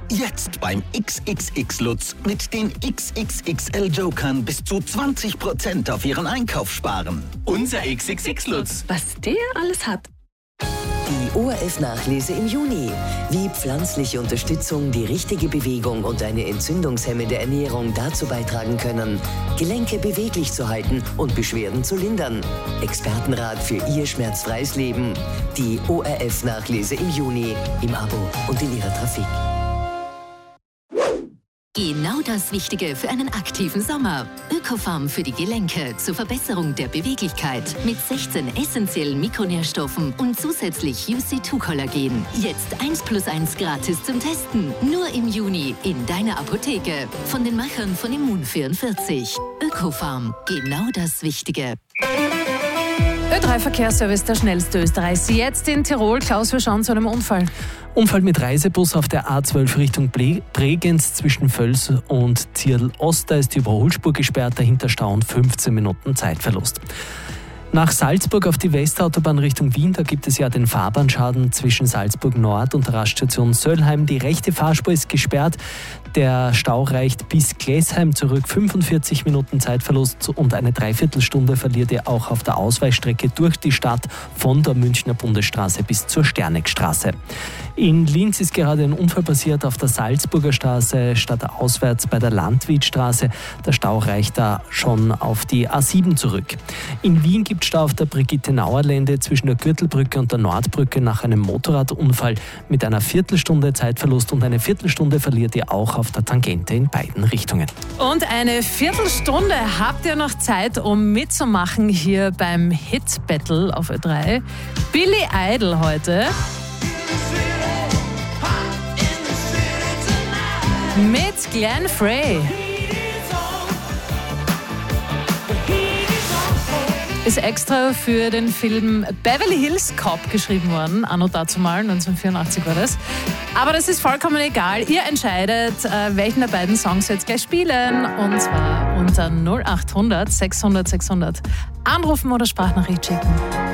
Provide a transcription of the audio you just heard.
Jetzt beim XXX Lutz mit den XXXL Jokern bis zu 20% auf Ihren Einkauf sparen. Unser XXX Lutz. Was der alles hat. Die ORF-Nachlese im Juni. Wie pflanzliche Unterstützung, die richtige Bewegung und eine entzündungshemmende Ernährung dazu beitragen können, Gelenke beweglich zu halten und Beschwerden zu lindern. Expertenrat für Ihr schmerzfreies Leben. Die ORF-Nachlese im Juni. Im Abo und in Ihrer Trafik. Genau das Richtige für einen aktiven Sommer. Ökofarm für die Gelenke zur Verbesserung der Beweglichkeit mit 16 essentiellen Mikronährstoffen und zusätzlich UC2-Kollagen. Jetzt 1+1 gratis zum Testen. Nur im Juni in deiner Apotheke. Von den Machern von Immun44. Ökofarm. Genau das Richtige. Ö3-Verkehrsservice, der schnellste Österreichs. Jetzt in Tirol. Klaus, wir schauen zu einem Unfall. Unfall mit Reisebus auf der A12 Richtung Bregenz zwischen Völs und Zierl-Ost. Da ist die Überholspur gesperrt, dahinter Stau und 15 Minuten Zeitverlust. Nach Salzburg auf die Westautobahn Richtung Wien, da gibt es ja den Fahrbahnschaden zwischen Salzburg Nord und der Raststation Söllheim. Die rechte Fahrspur ist gesperrt. Der Stau reicht bis Glesheim zurück. 45 Minuten Zeitverlust und eine Dreiviertelstunde verliert ihr auch auf der Ausweichstrecke durch die Stadt von der Münchner Bundesstraße bis zur Sternegstraße. In Linz ist gerade ein Unfall passiert auf der Salzburger Straße, stadtauswärts bei der Landwiedstraße. Der Stau reicht da schon auf die A7 zurück. In Wien gibt es Stau auf der Brigitte-Nauer-Lände zwischen der Gürtelbrücke und der Nordbrücke nach einem Motorradunfall mit einer Viertelstunde Zeitverlust und eine Viertelstunde verliert ihr auch auf der Tangente in beiden Richtungen. Und eine Viertelstunde habt ihr noch Zeit, um mitzumachen hier beim Hit Battle auf Ö3. Billy Idol heute. Mit Glenn Frey. Ist extra für den Film Beverly Hills Cop geschrieben worden, anno dazumal, 1984 war das. Aber das ist vollkommen egal. Ihr entscheidet, welchen der beiden Songs jetzt gleich spielen. Und zwar unter 0800 600 600 anrufen oder Sprachnachricht schicken.